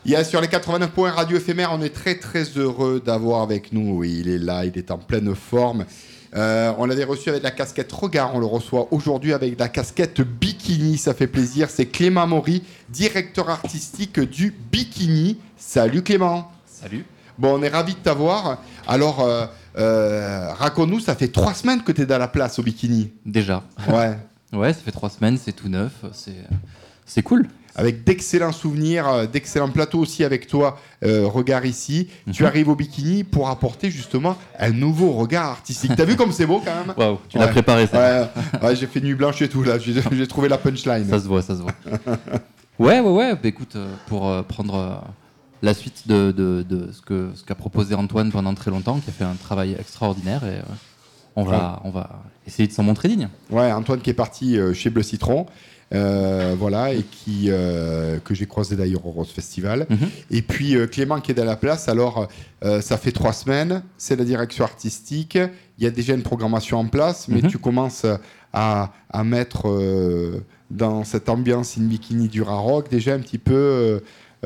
Sur les 89 points Radio Éphémère, on est très très heureux d'avoir avec nous. Oui, il est là, il est en pleine forme. On l'avait reçu avec la casquette Regard, on le reçoit aujourd'hui avec la casquette Bikini, ça fait plaisir. C'est Clément Maury, directeur artistique du Bikini. Salut Clément. Salut. Bon, on est ravis de t'avoir. Alors, raconte-nous, ça fait 3 semaines que tu es dans la place au Bikini. Déjà. Ouais. Ouais, ça fait 3 semaines, c'est tout neuf, c'est cool. Avec d'excellents souvenirs, d'excellents plateaux aussi avec toi, Regard ici. Tu arrives au Bikini pour apporter justement un nouveau regard artistique. T'as vu comme c'est beau quand même? Waouh, tu l'as préparé ça. Ouais, j'ai fait nuit blanche et tout là, j'ai trouvé la punchline. Ça se voit. Ouais. Bah, écoute, pour prendre la suite de ce qu'a proposé Antoine pendant très longtemps, qui a fait un travail extraordinaire et on va essayer de s'en montrer digne. Ouais, Antoine qui est parti chez Bleu Citron. Voilà, et que j'ai croisé d'ailleurs au Rose Festival. Et puis Clément qui est dans la place. Alors, ça fait 3 semaines, c'est la direction artistique. Il y a déjà une programmation en place, mais tu commences à mettre dans cette ambiance in bikini du Raroc déjà un petit peu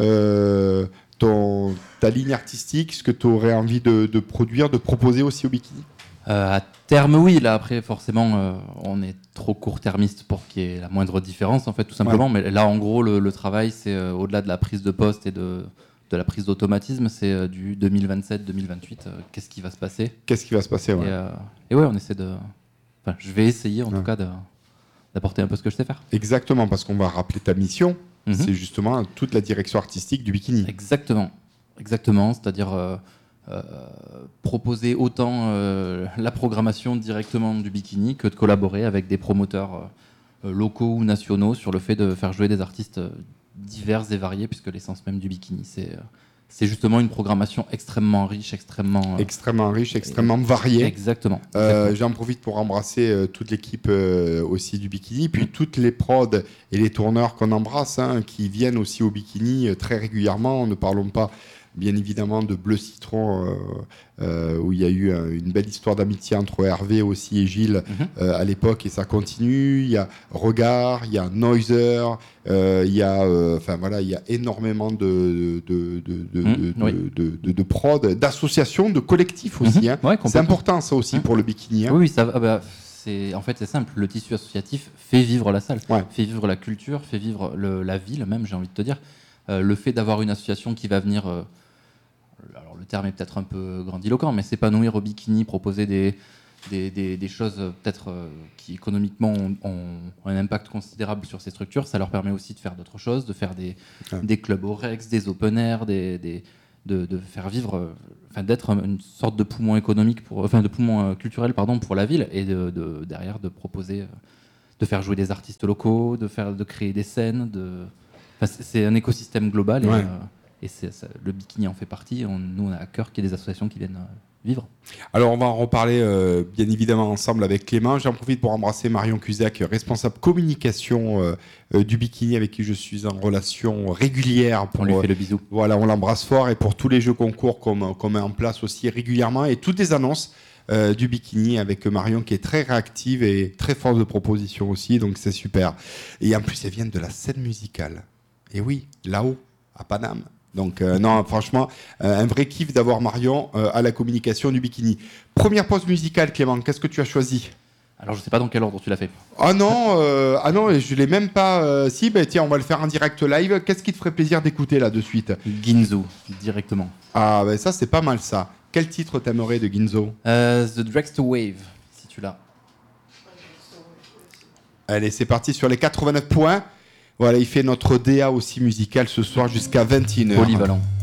ta ligne artistique, ce que tu aurais envie de produire, de proposer aussi au bikini. À terme, oui. Là, après, forcément, on est trop court-termiste pour qu'il y ait la moindre différence, en fait, tout simplement. Ouais. Mais là, en gros, le travail, c'est au-delà de la prise de poste et de la prise d'automatisme, c'est du 2027-2028. Qu'est-ce qui va se passer ? Ouais. Et ouais, on essaie de... Enfin, je vais essayer, en tout cas, d'apporter un peu ce que je sais faire. Exactement, parce qu'on va rappeler ta mission. C'est justement toute la direction artistique du Bikini. Exactement. C'est-à-dire... proposer autant la programmation directement du Bikini que de collaborer avec des promoteurs locaux ou nationaux sur le fait de faire jouer des artistes divers et variés, puisque l'essence même du Bikini, c'est justement une programmation extrêmement riche, extrêmement variée. Exactement. J'en profite pour embrasser toute l'équipe aussi du Bikini, puis toutes les prods et les tourneurs qu'on embrasse, qui viennent aussi au Bikini très régulièrement. Ne parlons pas bien évidemment de Bleu Citron, où il y a eu une belle histoire d'amitié entre Hervé aussi et Gilles à l'époque, et ça continue. Il y a Regard, il y a Noiser, il y a énormément de prod, d'associations, de collectifs aussi. Ouais, c'est important ça aussi pour le Bikini. Oui, ça va. En fait, c'est simple. Le tissu associatif fait vivre la salle, fait vivre la culture, fait vivre la ville même, j'ai envie de te dire. Le fait d'avoir une association qui va venir, alors le terme est peut-être un peu grandiloquent, mais s'épanouir au Bikini, proposer des choses peut-être qui économiquement ont un impact considérable sur ces structures, ça leur permet aussi de faire d'autres choses, de faire des clubs au Rex, des open air, de faire vivre, d'être une sorte de poumon économique, de poumon culturel pour la ville, et derrière de proposer, de faire jouer des artistes locaux, de créer des scènes, c'est un écosystème global et le Bikini en fait partie. Nous, on a à cœur qu'il y ait des associations qui viennent vivre. Alors, on va en reparler bien évidemment ensemble avec Clément. J'en profite pour embrasser Marion Cusac, responsable communication du Bikini, avec qui je suis en relation régulière. On lui fait le bisou. Voilà, on l'embrasse fort, et pour tous les jeux concours qu'on met en place aussi régulièrement, et toutes les annonces du Bikini avec Marion, qui est très réactive et très force de proposition aussi, donc c'est super. Et en plus, elles viennent de la scène musicale. Et oui, là-haut, à Paname. Donc non, franchement, un vrai kiff d'avoir Marion à la communication du Bikini. Première pause musicale, Clément, qu'est-ce que tu as choisi ? Alors, je sais pas dans quel ordre tu l'as fait. Ah non, je l'ai même pas... tiens, on va le faire en direct live. Qu'est-ce qui te ferait plaisir d'écouter là de suite ? Ginzo, directement. Ah, ça, c'est pas mal ça. Quel titre t'aimerais de Ginzo ? The Dragster Wave, si tu l'as. Allez, c'est parti sur les 89 points. Voilà, il fait notre DA aussi musical ce soir jusqu'à 21h. Polyvalent.